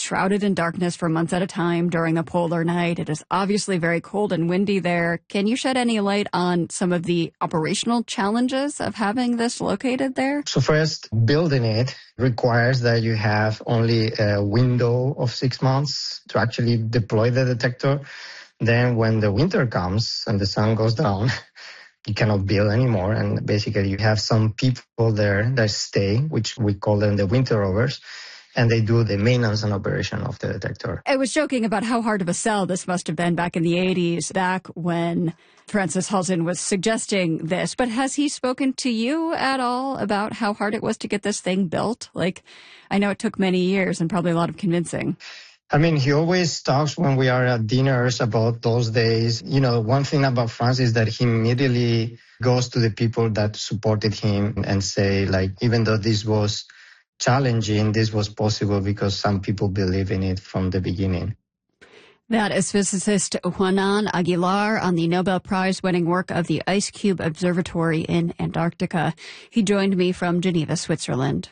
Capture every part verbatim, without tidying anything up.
shrouded in darkness for months at a time during a polar night. It is obviously very cold and windy there. Can you shed any light on some of the operational challenges of having this located there? So first, building it requires that you have only a window of six months to actually deploy the detector. Then when the winter comes and the sun goes down, you cannot build anymore. And basically you have some people there that stay, which we call them the winter rovers, and they do the maintenance and operation of the detector. I was joking about how hard of a sell this must have been back in the eighties, back when Francis Halston was suggesting this. But has he spoken to you at all about how hard it was to get this thing built? Like, I know it took many years and probably a lot of convincing. I mean, he always talks when we are at dinners about those days. You know, one thing about France is that he immediately goes to the people that supported him and say, like, even though this was challenging, this was possible because some people believe in it from the beginning. That is physicist Juanan Aguilar on the Nobel Prize-winning work of the Ice Cube Observatory in Antarctica. He joined me from Geneva, Switzerland.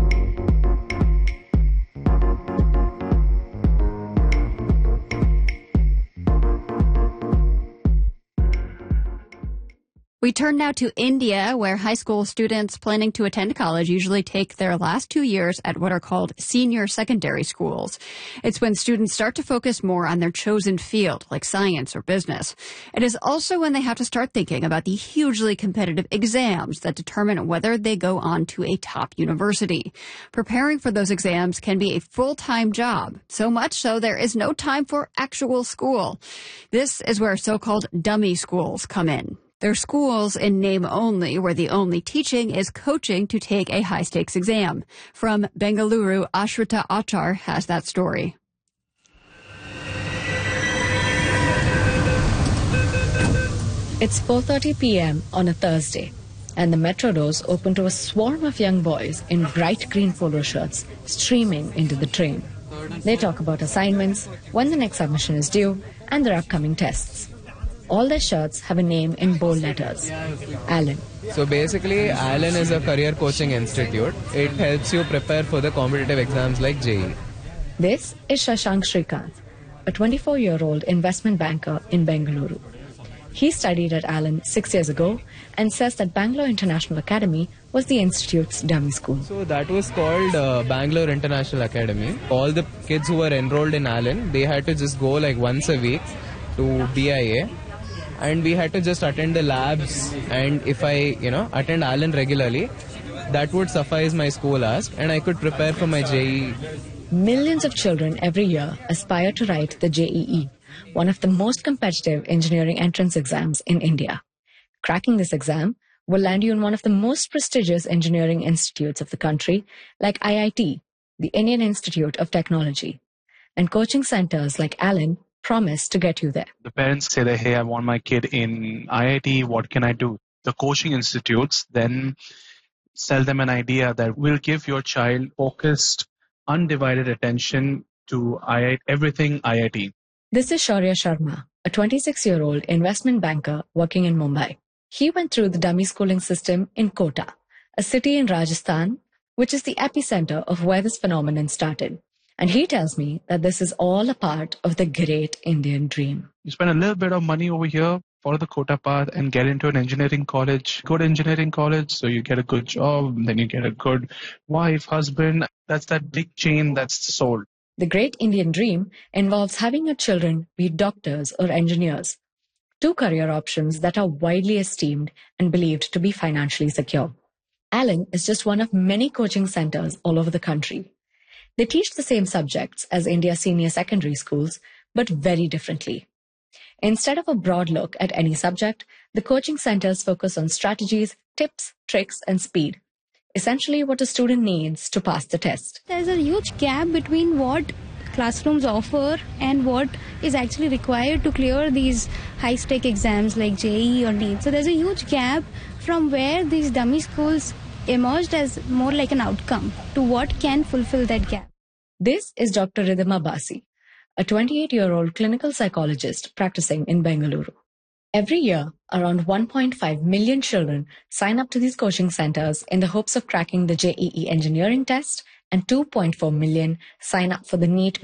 We turn now to India, where high school students planning to attend college usually take their last two years at what are called senior secondary schools. It's when students start to focus more on their chosen field, like science or business. It is also when they have to start thinking about the hugely competitive exams that determine whether they go on to a top university. Preparing for those exams can be a full-time job, so much so there is no time for actual school. This is where so-called dummy schools come in. They're schools in name only, where the only teaching is coaching to take a high-stakes exam. From Bengaluru, Ashrita Achar has that story. It's four thirty p.m. on a Thursday, and the metro doors open to a swarm of young boys in bright green polo shirts streaming into the train. They talk about assignments, when the next submission is due, and their upcoming tests. All their shirts have a name in bold letters, Allen. So basically, Allen is a career coaching institute. It helps you prepare for the competitive exams like J E E. This is Shashank Srikanth, a twenty-four-year-old investment banker in Bengaluru. He studied at Allen six years ago and says that Bangalore International Academy was the institute's dummy school. So that was called uh, Bangalore International Academy. All the kids who were enrolled in Allen, they had to just go like once a week to B I A. And we had to just attend the labs, and if I, you know, attend Allen regularly, that would suffice my school ask, and I could prepare for my J E E. Millions of children every year aspire to write the J E E, one of the most competitive engineering entrance exams in India. Cracking this exam will land you in one of the most prestigious engineering institutes of the country, like I I T, the Indian Institute of Technology. And coaching centers like Allen promise to get you there. The parents say that, hey, I want my kid in I I T, what can I do? The coaching institutes then sell them an idea that will give your child focused, undivided attention to I I T, everything I I T. This is Shaurya Sharma, a twenty-six-year-old investment banker working in Mumbai. He went through the dummy schooling system in Kota, a city in Rajasthan, which is the epicenter of where this phenomenon started. And he tells me that this is all a part of the great Indian dream. You spend a little bit of money over here, follow the Kota path and get into an engineering college, good engineering college, so you get a good job, then you get a good wife, husband. That's that big chain that's sold. The great Indian dream involves having your children be doctors or engineers, two career options that are widely esteemed and believed to be financially secure. Allen is just one of many coaching centers all over the country. They teach the same subjects as India's senior secondary schools, but very differently. Instead of a broad look at any subject, the coaching centers focus on strategies, tips, tricks, and speed. Essentially what a student needs to pass the test. There's a huge gap between what classrooms offer and what is actually required to clear these high-stake exams like J E E or NEET. So there's a huge gap from where these dummy schools emerged as more like an outcome to what can fulfill that gap. This is Doctor Ridhima Basi, a twenty-eight-year-old clinical psychologist practicing in Bengaluru. Every year, around one point five million children sign up to these coaching centers in the hopes of cracking the J E E engineering test, and two point four million sign up for the NEET